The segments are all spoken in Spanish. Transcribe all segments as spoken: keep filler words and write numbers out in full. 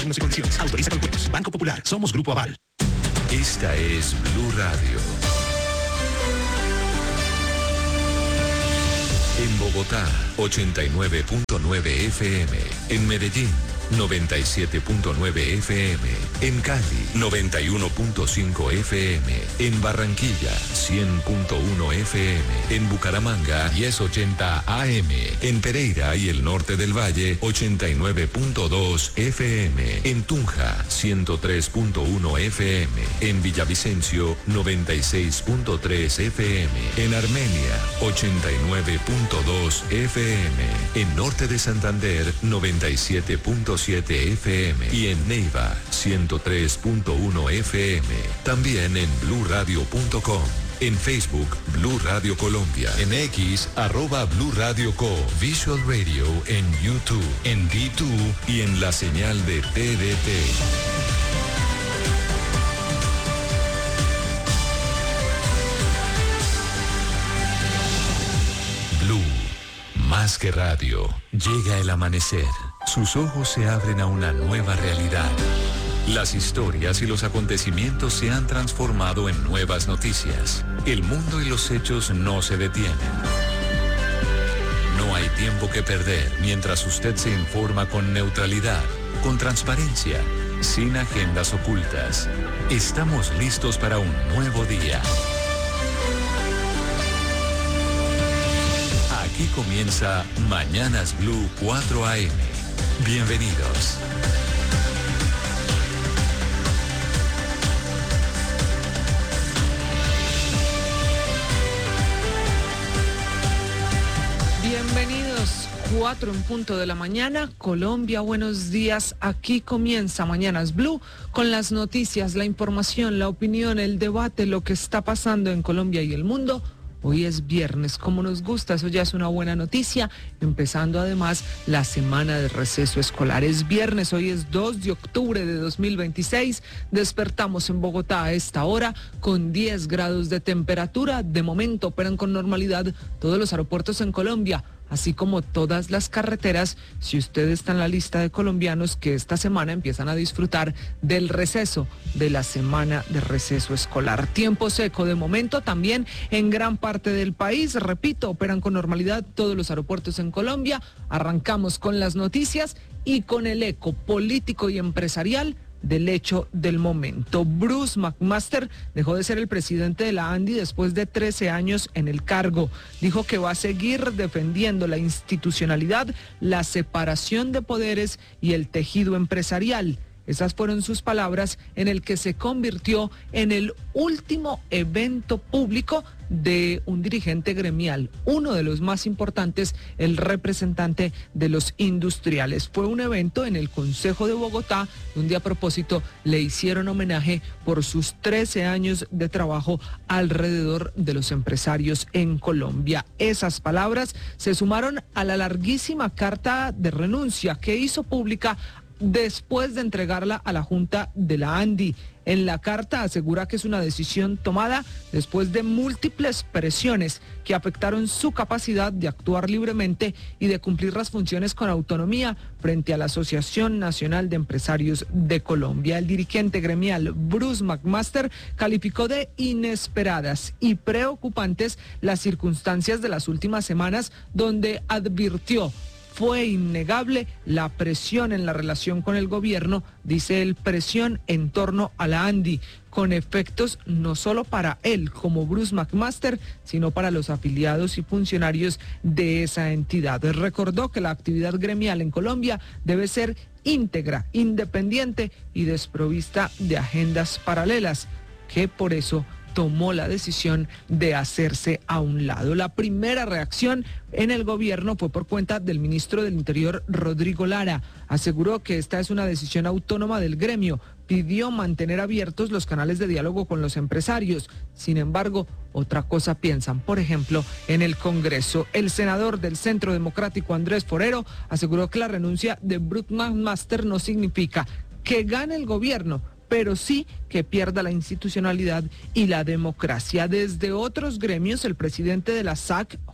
Términos y condiciones. Autoriza con juegos. Banco Popular. Somos Grupo Aval. Esta es Blue Radio. En Bogotá, ochenta y nueve punto nueve F M. En Medellín, noventa y siete punto nueve F M. En Cali, noventa y uno punto cinco F M. En Barranquilla, cien punto uno F M. En Bucaramanga, diez ochenta A M. En Pereira y el norte del Valle, ochenta y nueve punto dos F M. En Tunja, ciento tres punto uno F M. En Villavicencio, noventa y seis punto tres F M. En Armenia, ochenta y nueve punto dos F M. En Norte de Santander, noventa y siete punto siete F M. Y en Neiva, ciento tres punto uno F M. También en blue radio punto com. En Facebook, Blue Radio Colombia. En X, arroba Blue Radio Co. Visual Radio en YouTube, en D dos y en la señal de T D T. Blue, más que radio. Llega el amanecer. Sus ojos se abren a una nueva realidad. Las historias y los acontecimientos se han transformado en nuevas noticias. El mundo y los hechos no se detienen. No hay tiempo que perder mientras usted se informa con neutralidad, con transparencia, sin agendas ocultas. Estamos listos para un nuevo día. Aquí comienza Mañanas Blue cuatro A M. Bienvenidos. Bienvenidos, cuatro en punto de la mañana, Colombia, buenos días. Aquí comienza Mañanas Blue con las noticias, la información, la opinión, el debate, lo que está pasando en Colombia y el mundo. Hoy es viernes, como nos gusta, eso ya es una buena noticia, empezando además la semana de receso escolar. Es viernes, hoy es dos de octubre de dos mil veintiséis, despertamos en Bogotá a esta hora con diez grados de temperatura. De momento operan con normalidad todos los aeropuertos en Colombia, así como todas las carreteras, si usted está en la lista de colombianos que esta semana empiezan a disfrutar del receso, de la semana de receso escolar. Tiempo seco de momento también en gran parte del país, repito, operan con normalidad todos los aeropuertos en Colombia. Arrancamos con las noticias y con el eco político y empresarial del hecho del momento. Bruce McMaster dejó de ser el presidente de la ANDI después de trece años en el cargo. Dijo que va a seguir defendiendo la institucionalidad, la separación de poderes y el tejido empresarial. Esas fueron sus palabras en el que se convirtió en el último evento público de un dirigente gremial, uno de los más importantes, el representante de los industriales. Fue un evento en el Consejo de Bogotá, donde a propósito le hicieron homenaje por sus trece años de trabajo alrededor de los empresarios en Colombia. Esas palabras se sumaron a la larguísima carta de renuncia que hizo pública después de entregarla a la Junta de la ANDI. En la carta asegura que es una decisión tomada después de múltiples presiones que afectaron su capacidad de actuar libremente y de cumplir las funciones con autonomía frente a la Asociación Nacional de Empresarios de Colombia. El dirigente gremial Bruce McMaster calificó de inesperadas y preocupantes las circunstancias de las últimas semanas, donde advirtió: fue innegable la presión en la relación con el gobierno, dice él, presión en torno a la ANDI, con efectos no solo para él como Bruce McMaster, sino para los afiliados y funcionarios de esa entidad. Recordó que la actividad gremial en Colombia debe ser íntegra, independiente y desprovista de agendas paralelas, que por eso tomó la decisión de hacerse a un lado. La primera reacción en el gobierno fue por cuenta del ministro del Interior, Rodrigo Lara. Aseguró que esta es una decisión autónoma del gremio. Pidió mantener abiertos los canales de diálogo con los empresarios. Sin embargo, otra cosa piensan. Por ejemplo, en el Congreso, el senador del Centro Democrático, Andrés Forero, aseguró que la renuncia de Bruce McMaster no significa que gane el gobierno, pero sí que pierda la institucionalidad y la democracia. Desde otros gremios, el presidente de la S A C,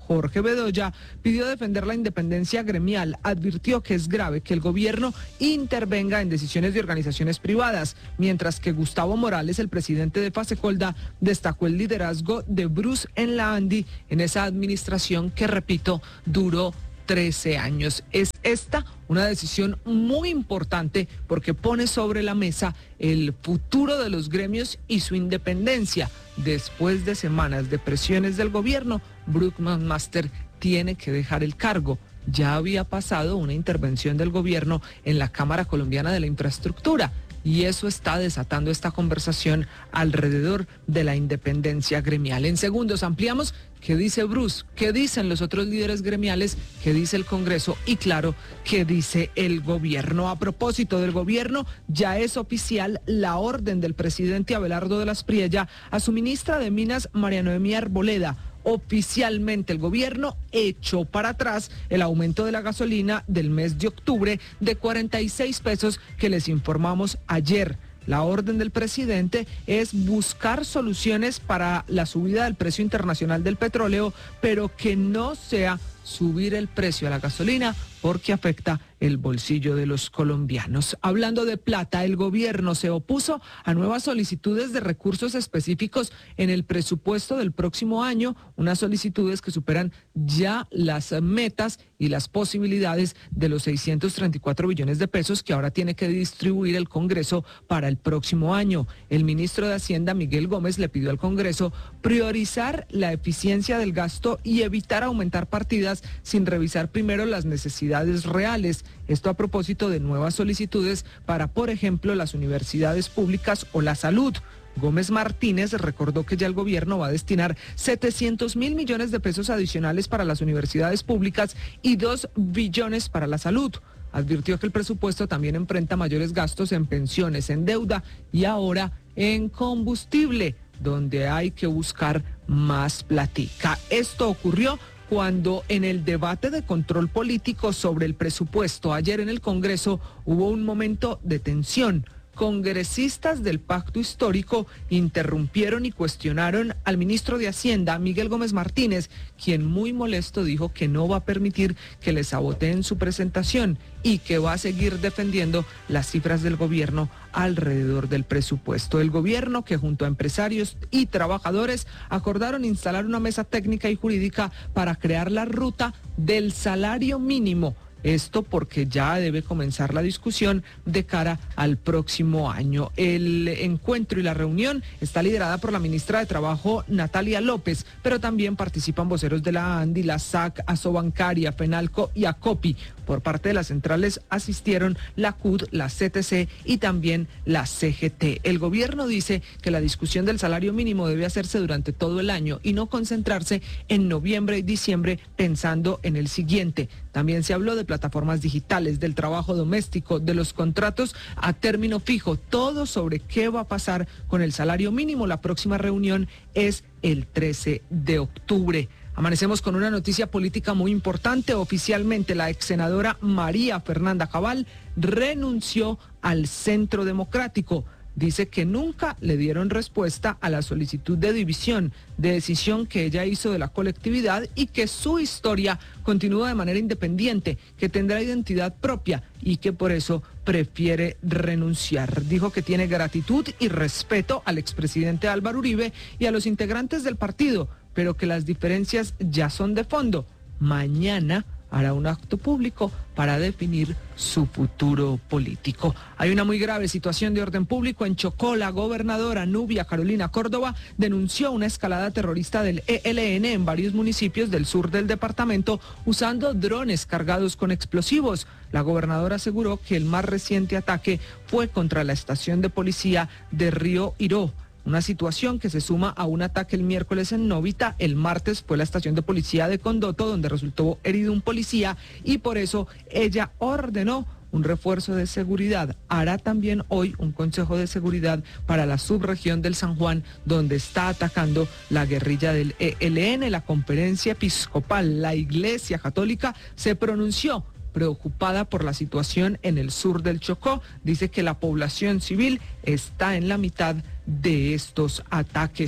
Jorge Bedoya, pidió defender la independencia gremial. Advirtió que es grave que el gobierno intervenga en decisiones de organizaciones privadas, mientras que Gustavo Morales, el presidente de Fasecolda, destacó el liderazgo de Bruce en la ANDI en esa administración que, repito, duró trece años. Es esta una decisión muy importante porque pone sobre la mesa el futuro de los gremios y su independencia. Después de semanas de presiones del gobierno, Brookman Master tiene que dejar el cargo. Ya había pasado una intervención del gobierno en la Cámara Colombiana de la Infraestructura y eso está desatando esta conversación alrededor de la independencia gremial. En segundos ampliamos qué dice Bruce, qué dicen los otros líderes gremiales, qué dice el Congreso y claro, qué dice el gobierno. A propósito del gobierno, ya es oficial la orden del presidente Abelardo de las Priella a su ministra de Minas, María Noemí Arboleda. Oficialmente el gobierno echó para atrás el aumento de la gasolina del mes de octubre de cuarenta y seis pesos que les informamos ayer. La orden del presidente es buscar soluciones para la subida del precio internacional del petróleo, pero que no sea subir el precio a la gasolina porque afecta el bolsillo de los colombianos. Hablando de plata, el gobierno se opuso a nuevas solicitudes de recursos específicos en el presupuesto del próximo año, unas solicitudes que superan ya las metas y las posibilidades de los seiscientos treinta y cuatro billones de pesos que ahora tiene que distribuir el Congreso para el próximo año. El ministro de Hacienda, Miguel Gómez, le pidió al Congreso priorizar la eficiencia del gasto y evitar aumentar partidas sin revisar primero las necesidades reales. Esto a propósito de nuevas solicitudes para, por ejemplo, las universidades públicas o la salud. Gómez Martínez recordó que ya el gobierno va a destinar setecientos mil millones de pesos adicionales para las universidades públicas y dos billones para la salud. Advirtió que el presupuesto también enfrenta mayores gastos en pensiones, en deuda y ahora en combustible, donde hay que buscar más platica. Esto ocurrió cuando en el debate de control político sobre el presupuesto ayer en el Congreso hubo un momento de tensión. Congresistas del Pacto Histórico interrumpieron y cuestionaron al ministro de Hacienda, Miguel Gómez Martínez, quien muy molesto dijo que no va a permitir que le saboteen su presentación y que va a seguir defendiendo las cifras del gobierno alrededor del presupuesto. El gobierno, que junto a empresarios y trabajadores acordaron instalar una mesa técnica y jurídica para crear la ruta del salario mínimo. Esto porque ya debe comenzar la discusión de cara al próximo año. El encuentro y la reunión está liderada por la ministra de Trabajo, Natalia López, pero también participan voceros de la ANDI, la S A C, Asobancaria, FENALCO y ACOPI. Por parte de las centrales asistieron la C U D, la C T C y también la C G T. El gobierno dice que la discusión del salario mínimo debe hacerse durante todo el año y no concentrarse en noviembre y diciembre pensando en el siguiente. También se habló de plataformas digitales, del trabajo doméstico, de los contratos a término fijo, todo sobre qué va a pasar con el salario mínimo. La próxima reunión es el trece de octubre. Amanecemos con una noticia política muy importante. Oficialmente, la ex senadora María Fernanda Cabal renunció al Centro Democrático. Dice que nunca le dieron respuesta a la solicitud de división, de decisión que ella hizo de la colectividad y que su historia continúa de manera independiente, que tendrá identidad propia y que por eso prefiere renunciar. Dijo que tiene gratitud y respeto al expresidente Álvaro Uribe y a los integrantes del partido, pero que las diferencias ya son de fondo. Mañana hará un acto público para definir su futuro político. Hay una muy grave situación de orden público en Chocó. La gobernadora Nubia Carolina Córdoba denunció una escalada terrorista del E L N en varios municipios del sur del departamento usando drones cargados con explosivos. La gobernadora aseguró que el más reciente ataque fue contra la estación de policía de Río Iró. Una situación que se suma a un ataque el miércoles en Novita. El martes fue la estación de policía de Condoto, donde resultó herido un policía y por eso ella ordenó un refuerzo de seguridad. Hará también hoy un consejo de seguridad para la subregión del San Juan, donde está atacando la guerrilla del E L N. La conferencia episcopal, la Iglesia Católica, se pronunció preocupada por la situación en el sur del Chocó. Dice que la población civil está en la mitad de estos ataques.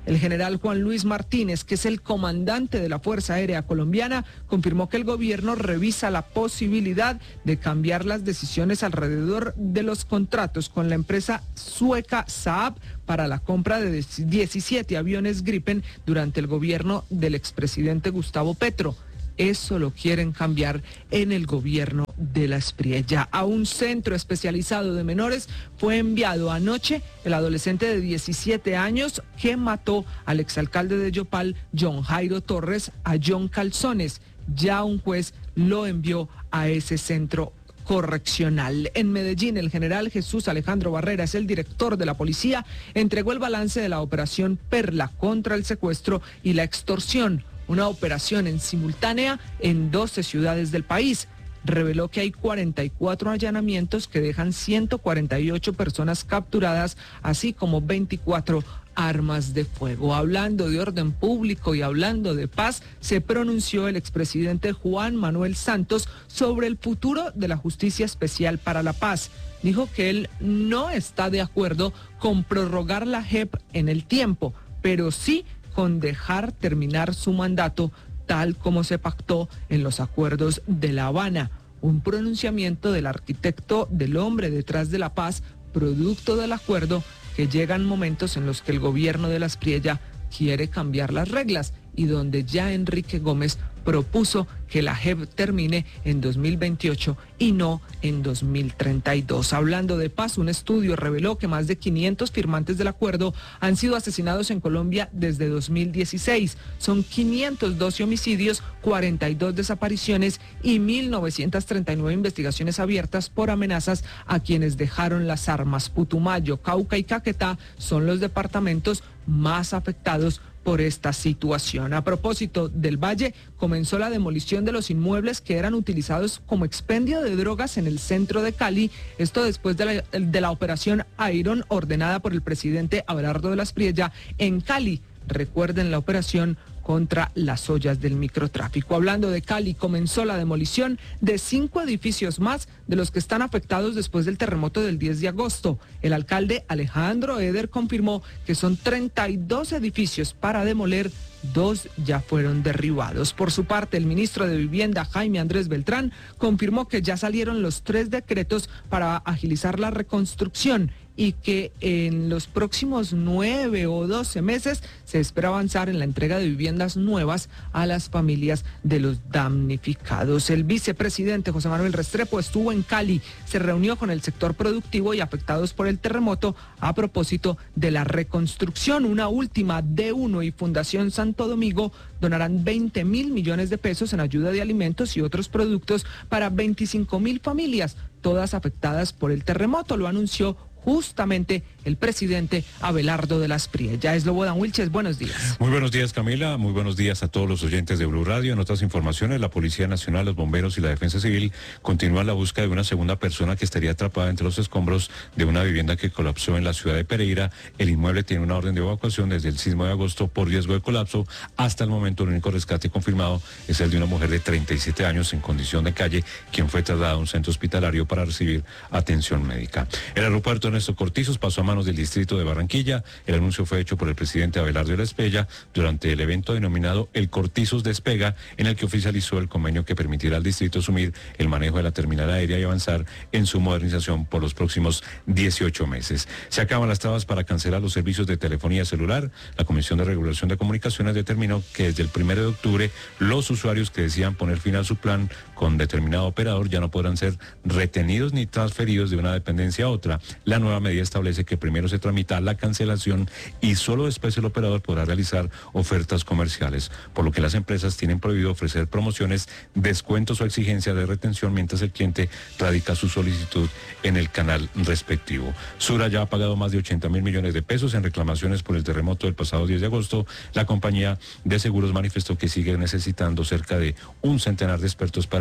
El general Juan Luis Martínez, que es el comandante de la Fuerza Aérea Colombiana, confirmó que el gobierno revisa la posibilidad de cambiar las decisiones alrededor de los contratos con la empresa sueca Saab para la compra de diecisiete aviones Gripen durante el gobierno del expresidente Gustavo Petro. Eso lo quieren cambiar en el gobierno de la Espriella. A un centro especializado de menores fue enviado anoche el adolescente de diecisiete años que mató al exalcalde de Yopal, John Jairo Torres, a John Calzones. Ya un juez lo envió a ese centro correccional. En Medellín, el general Jesús Alejandro Barreras, el director de la policía, entregó el balance de la operación Perla contra el secuestro y la extorsión, una operación en simultánea en doce ciudades del país. Reveló que hay cuarenta y cuatro allanamientos que dejan ciento cuarenta y ocho personas capturadas, así como veinticuatro armas de fuego. Hablando de orden público y hablando de paz, se pronunció el expresidente Juan Manuel Santos sobre el futuro de la Justicia Especial para la Paz. Dijo que él no está de acuerdo con prorrogar la J E P en el tiempo, pero sí con dejar terminar su mandato tal como se pactó en los acuerdos de La Habana. Un pronunciamiento del arquitecto del hombre detrás de la paz, producto del acuerdo, que llegan momentos en los que el gobierno de la Espriella quiere cambiar las reglas y donde ya Enrique Gómez propuso que la J E P termine en dos mil veintiocho y no en dos mil treinta y dos. Hablando de paz, un estudio reveló que más de quinientos firmantes del acuerdo han sido asesinados en Colombia desde dos mil dieciséis. Son quinientos doce homicidios, cuarenta y dos desapariciones y mil novecientas treinta y nueve investigaciones abiertas por amenazas a quienes dejaron las armas. Putumayo, Cauca y Caquetá son los departamentos más afectados por esta situación. A propósito del Valle, comenzó la demolición de los inmuebles que eran utilizados como expendio de drogas en el centro de Cali, esto después de la, de la operación Iron ordenada por el presidente Abelardo de la Espriella en Cali. Recuerden la operación contra las ollas del microtráfico. Hablando de Cali, comenzó la demolición de cinco edificios más de los que están afectados después del terremoto del diez de agosto. El alcalde Alejandro Eder confirmó que son treinta y dos edificios para demoler, dos ya fueron derribados. Por su parte, el ministro de Vivienda, Jaime Andrés Beltrán, confirmó que ya salieron los tres decretos para agilizar la reconstrucción y que en los próximos nueve o doce meses se espera avanzar en la entrega de viviendas nuevas a las familias de los damnificados. El vicepresidente José Manuel Restrepo estuvo en Cali, se reunió con el sector productivo y afectados por el terremoto a propósito de la reconstrucción. Una última, D uno y Fundación Santo Domingo donarán veinte mil millones de pesos en ayuda de alimentos y otros productos para veinticinco mil familias, todas afectadas por el terremoto, lo anunció justamente el presidente Abelardo de la Espriella. Slobodan Wilches, buenos días. Muy buenos días, Camila. Muy buenos días a todos los oyentes de Blue Radio. En otras informaciones, la Policía Nacional, los bomberos y la Defensa Civil continúan la búsqueda de una segunda persona que estaría atrapada entre los escombros de una vivienda que colapsó en la ciudad de Pereira. El inmueble tiene una orden de evacuación desde el sismo de agosto por riesgo de colapso. Hasta el momento, el único rescate confirmado es el de una mujer de treinta y siete años en condición de calle, quien fue trasladada a un centro hospitalario para recibir atención médica. El aeropuerto Ernesto Cortizos pasó a manos del distrito de Barranquilla. El anuncio fue hecho por el presidente Abelardo de la Espriella durante el evento denominado El Cortizos Despega, en el que oficializó el convenio que permitirá al distrito asumir el manejo de la terminal aérea y avanzar en su modernización por los próximos dieciocho meses. Se acaban las trabas para cancelar los servicios de telefonía celular. La Comisión de Regulación de Comunicaciones determinó que desde el primero de octubre los usuarios que decidan poner fin a su plan con determinado operador ya no podrán ser retenidos ni transferidos de una dependencia a otra. La nueva medida establece que primero se tramita la cancelación y solo después el operador podrá realizar ofertas comerciales, por lo que las empresas tienen prohibido ofrecer promociones, descuentos o exigencias de retención mientras el cliente radica su solicitud en el canal respectivo. Sura ya ha pagado más de ochenta mil millones de pesos en reclamaciones por el terremoto del pasado diez de agosto. La compañía de seguros manifestó que sigue necesitando cerca de un centenar de expertos para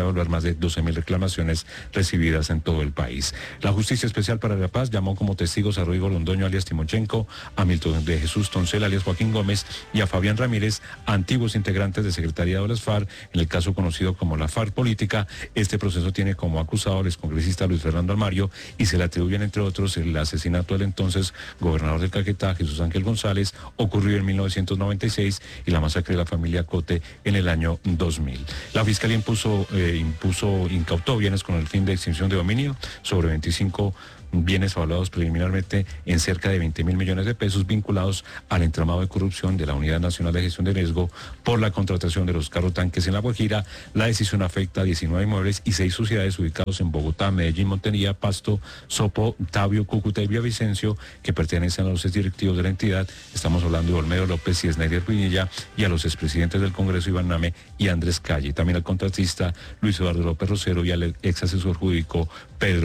evaluar más de doce mil reclamaciones recibidas en todo el país. La Justicia Especial para la Paz llamó como testigos a Rodrigo Londoño alias Timochenko, a Milton de Jesús Toncel alias Joaquín Gómez y a Fabián Ramírez, antiguos integrantes de Secretariado de las FARC, en el caso conocido como la FARC Política. Este proceso tiene como acusado al excongresista Luis Fernando Almario y se le atribuyen, entre otros, el asesinato del entonces gobernador del Caquetá, Jesús Ángel González, ocurrido en mil novecientos noventa y seis, y la masacre de la familia Cote en el año dos mil. La Fiscalía impuso, eh, impuso, incautó bienes con el fin de extinción de dominio sobre veinticinco bienes evaluados preliminarmente en cerca de veinte mil millones de pesos vinculados al entramado de corrupción de la Unidad Nacional de Gestión de Riesgo por la contratación de los carrotanques en La Guajira. La decisión afecta a diecinueve inmuebles y seis sociedades ubicados en Bogotá, Medellín, Montería, Pasto, Sopo, Tabio, Cúcuta y Villavicencio, que pertenecen a los directivos de la entidad. Estamos hablando de Olmedo López y Snyder Pinilla, y a los expresidentes del Congreso, Iván Name y Andrés Calle. También al contratista Luis Eduardo López Rosero y al ex asesor jurídico Pedro